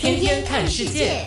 天天看世界。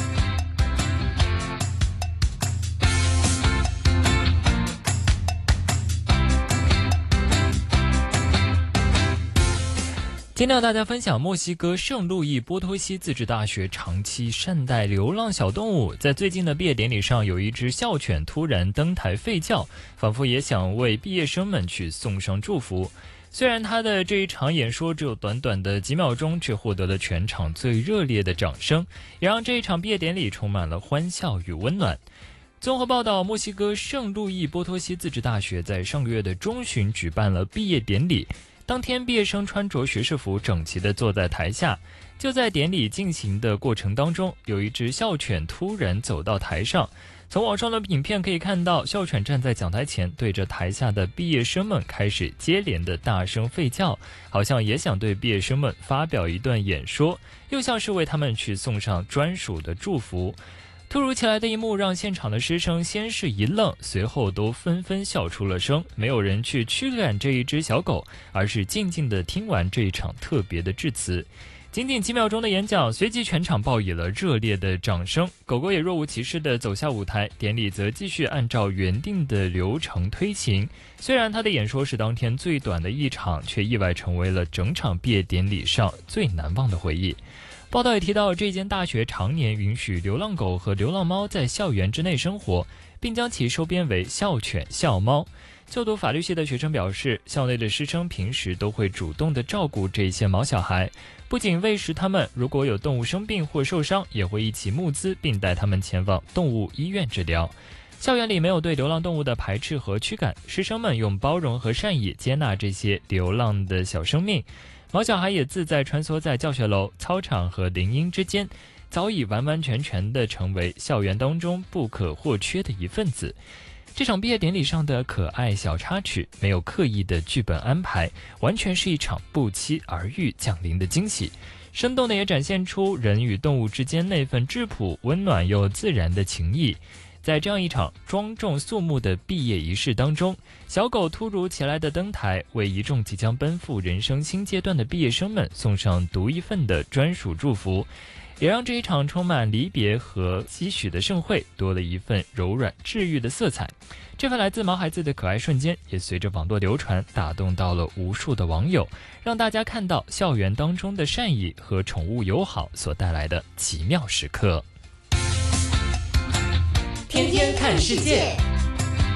今天和大家分享墨西哥圣路易波托西自治大学长期善待流浪小动物，在最近的毕业典礼上，有一只校犬突然登台吠叫，仿佛也想为毕业生们去送上祝福。虽然他的这一场演说只有短短的几秒钟，却获得了全场最热烈的掌声，也让这一场毕业典礼充满了欢笑与温暖。综合报道，墨西哥圣路易波托西自治大学在上个月的中旬举办了毕业典礼。当天，毕业生穿着学士服，整齐地坐在台下。就在典礼进行的过程当中，有一只校犬突然走到台上。从网上的影片可以看到，校犬站在讲台前，对着台下的毕业生们开始接连的大声吠叫，好像也想对毕业生们发表一段演说，又像是为他们去送上专属的祝福。突如其来的一幕让现场的师生先是一愣，随后都纷纷笑出了声。没有人去驱赶这一只小狗，而是静静地听完这一场特别的致辞。仅仅几秒钟的演讲，随即全场报以了热烈的掌声。狗狗也若无其事地走下舞台，典礼则继续按照原定的流程推行。虽然他的演说是当天最短的一场，却意外成为了整场毕业典礼上最难忘的回忆。报道也提到，这间大学常年允许流浪狗和流浪猫在校园之内生活，并将其收编为校犬、校猫。就读法律系的学生表示，校内的师生平时都会主动地照顾这些毛小孩，不仅喂食它们，如果有动物生病或受伤，也会一起募资并带它们前往动物医院治疗。校园里没有对流浪动物的排斥和驱赶，师生们用包容和善意接纳这些流浪的小生命。毛小孩也自在穿梭在教学楼、操场和林荫之间，早已完完全全地成为校园当中不可或缺的一份子。这场毕业典礼上的可爱小插曲，没有刻意的剧本安排，完全是一场不期而遇降临的惊喜，生动地也展现出人与动物之间那份质朴、温暖又自然的情谊。在这样一场庄重肃穆的毕业仪式当中，小狗突如其来的登台，为一众即将奔赴人生新阶段的毕业生们送上独一份的专属祝福，也让这一场充满离别和期许的盛会多了一份柔软治愈的色彩。这份来自毛孩子的可爱瞬间，也随着网络流传，打动到了无数的网友，让大家看到校园当中的善意和宠物友好所带来的奇妙时刻。天天看世界。